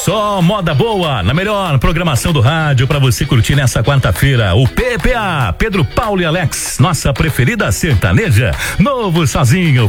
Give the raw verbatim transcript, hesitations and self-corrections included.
Só moda boa, na melhor programação do rádio pra você curtir nessa quarta-feira. O P P A, Pedro Paulo e Alex, nossa preferida sertaneja. Novo sozinho.